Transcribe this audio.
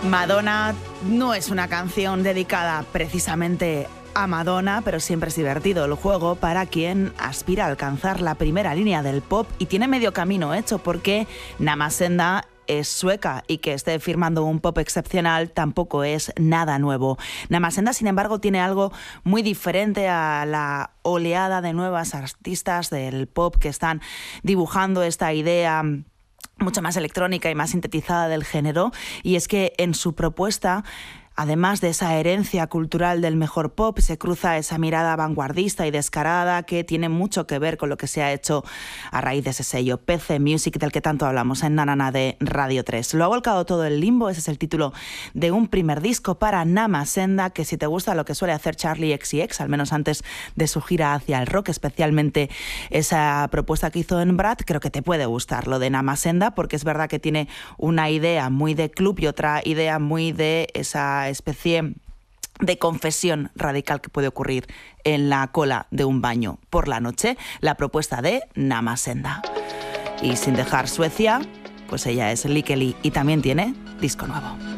Madonna no es una canción dedicada precisamente a Madonna, pero siempre es divertido el juego para quien aspira a alcanzar la primera línea del pop y tiene medio camino hecho, porque Namasenda es sueca y que esté firmando un pop excepcional tampoco es nada nuevo. Namasenda, sin embargo, tiene algo muy diferente a la oleada de nuevas artistas del pop que están dibujando esta idea mucho más electrónica y más sintetizada del género, y es que en su propuesta, además de esa herencia cultural del mejor pop, se cruza esa mirada vanguardista y descarada que tiene mucho que ver con lo que se ha hecho a raíz de ese sello PC Music del que tanto hablamos en Nanana de Radio 3. Lo ha volcado todo el limbo, ese es el título de un primer disco para Namasenda, que si te gusta lo que suele hacer Charli XCX, al menos antes de su gira hacia el rock, especialmente esa propuesta que hizo en Brad, creo que te puede gustar lo de Namasenda, porque es verdad que tiene una idea muy de club y otra idea muy de esa especie de confesión radical que puede ocurrir en la cola de un baño por la noche, la propuesta de Namasenda. Y sin dejar Suecia, pues ella es Likeli y también tiene disco nuevo.